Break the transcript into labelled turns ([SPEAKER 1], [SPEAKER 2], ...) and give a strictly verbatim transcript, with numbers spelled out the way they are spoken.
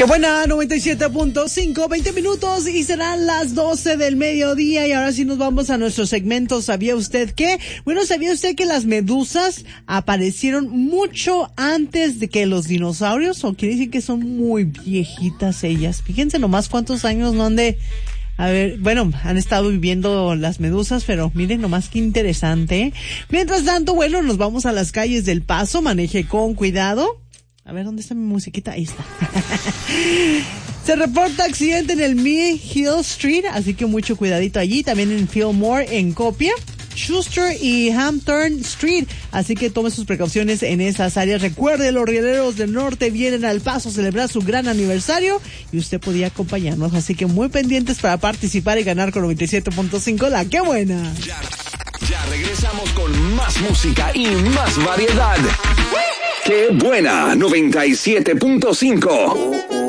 [SPEAKER 1] Qué buena, noventa y siete punto cinco, veinte minutos y serán las doce del mediodía. Y ahora sí nos vamos a nuestro segmento. ¿Sabía usted qué? Bueno, ¿sabía usted que las medusas aparecieron mucho antes de que los dinosaurios? ¿O quiere decir que son muy viejitas ellas? Fíjense nomás cuántos años no han de... A ver, bueno, han estado viviendo las medusas, pero miren nomás qué interesante, ¿eh? Mientras tanto, bueno, nos vamos a las calles del Paso. Maneje con cuidado. A ver, ¿dónde está mi musiquita? Ahí está. Se reporta accidente en el Mill Hill Street, así que mucho cuidadito allí. También en Fillmore, en Copia, Schuster y Hampton Street, así que tome sus precauciones en esas áreas. Recuerde, los rieleros del norte vienen al Paso a celebrar su gran aniversario y usted podía acompañarnos, así que muy pendientes para participar y ganar con noventa y siete punto cinco. La ¡Qué buena!
[SPEAKER 2] Ya, ya regresamos con más música y más variedad. ¡Qué buena! noventa y siete punto cinco.